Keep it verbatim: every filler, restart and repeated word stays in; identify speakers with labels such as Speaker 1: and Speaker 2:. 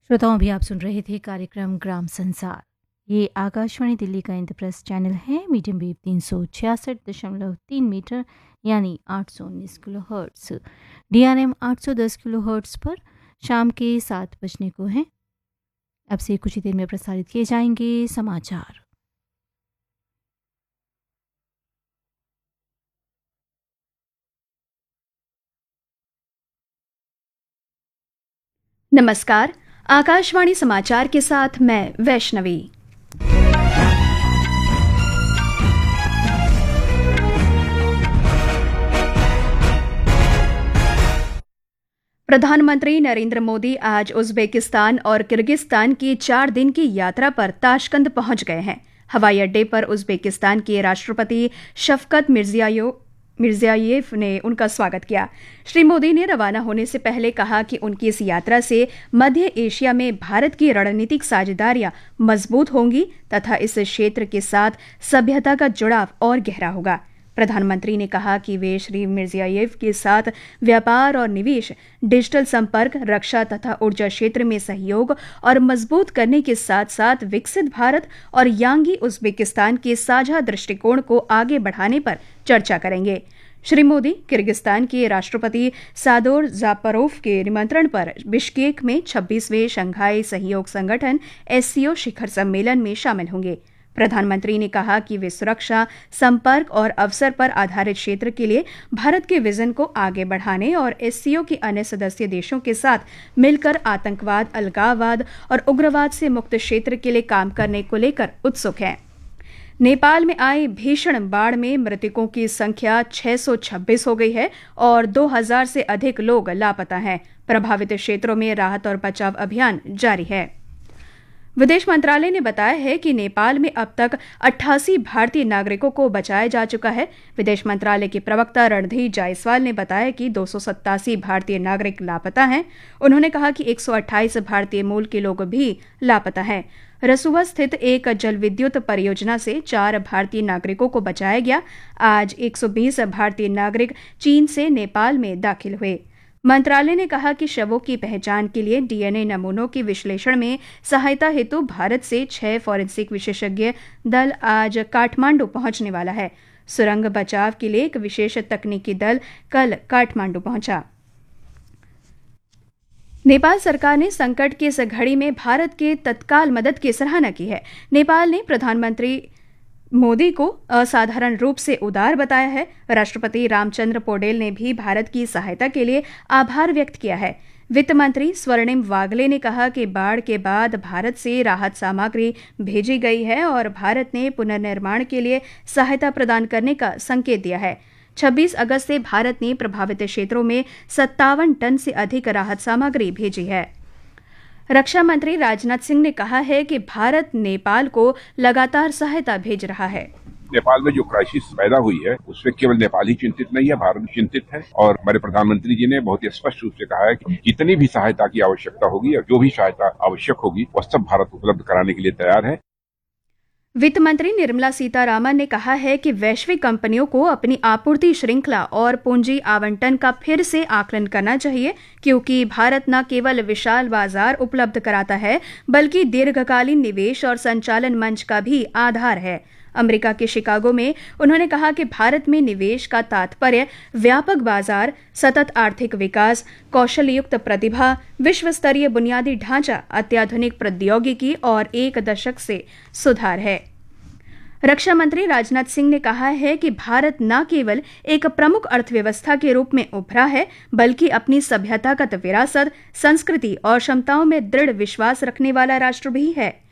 Speaker 1: श्रोताओं, अभी आप सुन रहे थे कार्यक्रम ग्राम संसार। ये आकाशवाणी दिल्ली का इंद्रप्रस्थ चैनल है। मीडियम वेव तीन सौ छियासठ दशमलव तीन मीटर यानी आठ सौ उन्नीस kilo hertz, D R M आठ सौ दस किलो हर्ट्स पर शाम के सात बजने को हैं। अब से कुछ ही देर में प्रसारित किए जाएंगे समाचार।
Speaker 2: नमस्कार, आकाशवाणी समाचार के साथ मैं वैष्णवी। प्रधानमंत्री नरेंद्र मोदी आज उज़्बेकिस्तान और किर्गिस्तान की चार दिन की यात्रा पर ताशकंद पहुंच गए हैं। हवाई अड्डे पर उज़्बेकिस्तान के राष्ट्रपति शफकत मिर्जियोयेव मिर्जियोयेव ने उनका स्वागत किया। श्री मोदी ने रवाना होने से पहले कहा कि उनकी इस यात्रा से मध्य एशिया में भारत की रणनीतिक साझेदारियां मजबूत होंगी तथा इस क्षेत्र के साथ सभ्यता का जुड़ाव और गहरा होगा। प्रधानमंत्री ने कहा कि वे श्री मिर्जियोयेव के साथ व्यापार और निवेश, डिजिटल संपर्क, रक्षा तथा ऊर्जा क्षेत्र में सहयोग और मजबूत करने के साथ साथ विकसित भारत और यांगी उज़्बेकिस्तान के साझा दृष्टिकोण को आगे बढ़ाने पर चर्चा करेंगे। श्री मोदी किर्गिस्तान के राष्ट्रपति सादोर जापरोव के निमंत्रण पर बिश्केक में छब्बीसवें शंघाई सहयोग संगठन एस सी ओ शिखर सम्मेलन में शामिल होंगे। प्रधानमंत्री ने कहा कि वे सुरक्षा, संपर्क और अवसर पर आधारित क्षेत्र के लिए भारत के विजन को आगे बढ़ाने और एस सी ओ के अन्य सदस्य देशों के साथ मिलकर आतंकवाद, अलगाववाद और उग्रवाद से मुक्त क्षेत्र के लिए काम करने को लेकर उत्सुक हैं। नेपाल में आई भीषण बाढ़ में मृतकों की संख्या छह सौ छब्बीस हो गई है और दो हज़ार से अधिक लोग लापता हैं। प्रभावित क्षेत्रों में राहत और बचाव अभियान जारी है। विदेश मंत्रालय ने बताया है कि नेपाल में अब तक अट्ठासी भारतीय नागरिकों को बचाया जा चुका है। विदेश मंत्रालय के प्रवक्ता रणधीर जायसवाल ने बताया कि दो सौ सत्तासी भारतीय नागरिक लापता हैं। उन्होंने कहा कि एक सौ अट्ठाईस भारतीय मूल के लोग भी लापता हैं। रसुआ स्थित एक जल विद्युत परियोजना से चार भारतीय नागरिकों को बचाया गया। आज एक सौ बीस भारतीय नागरिक चीन से नेपाल में दाखिल हुए। मंत्रालय ने कहा कि शवों की पहचान के लिए डी एन ए नमूनों के विश्लेषण में सहायता हेतु भारत से छह फॉरेंसिक विशेषज्ञ दल आज काठमांडू पहुंचने वाला है। सुरंग बचाव के लिए एक विशेष तकनीकी दल कल काठमांडू पहुंचा। नेपाल सरकार ने संकट की इस घड़ी में भारत के तत्काल मदद की सराहना की है। नेपाल ने प्रधानमंत्री मोदी को असाधारण रूप से उदार बताया है। राष्ट्रपति रामचंद्र पौडेल ने भी भारत की सहायता के लिए आभार व्यक्त किया है। वित्त मंत्री स्वर्णिम वागले ने कहा कि बाढ़ के बाद भारत से राहत सामग्री भेजी गई है और भारत ने पुनर्निर्माण के लिए सहायता प्रदान करने का संकेत दिया है। छब्बीस अगस्त से भारत ने प्रभावित क्षेत्रों में सत्तावन टन से अधिक राहत सामग्री भेजी है। रक्षा मंत्री राजनाथ सिंह ने कहा है कि भारत नेपाल को लगातार सहायता भेज रहा है।
Speaker 3: नेपाल में जो क्राइसिस पैदा हुई है उसमें केवल नेपाल ही चिंतित नहीं है, भारत भी चिंतित है। और हमारे प्रधानमंत्री जी ने बहुत ही स्पष्ट रूप से कहा है कि जितनी भी सहायता की आवश्यकता होगी और जो भी सहायता आवश्यक होगी वह सब भारत उपलब्ध कराने के लिए तैयार है।
Speaker 2: वित्त मंत्री निर्मला सीतारामन ने कहा है कि वैश्विक कंपनियों को अपनी आपूर्ति श्रृंखला और पूंजी आवंटन का फिर से आकलन करना चाहिए, क्योंकि भारत न केवल विशाल बाजार उपलब्ध कराता है बल्कि दीर्घकालीन निवेश और संचालन मंच का भी आधार है। अमेरिका के शिकागो में उन्होंने कहा कि भारत में निवेश का तात्पर्य व्यापक बाजार, सतत आर्थिक विकास, कौशलयुक्त प्रतिभा, विश्व स्तरीय बुनियादी ढांचा, अत्याधुनिक प्रौद्योगिकी और एक दशक से सुधार है। रक्षा मंत्री राजनाथ सिंह ने कहा है कि भारत न केवल एक प्रमुख अर्थव्यवस्था के रूप में उभरा है बल्कि अपनी सभ्यतागत विरासत, संस्कृति और क्षमताओं में दृढ़ विश्वास रखने वाला राष्ट्र भी है।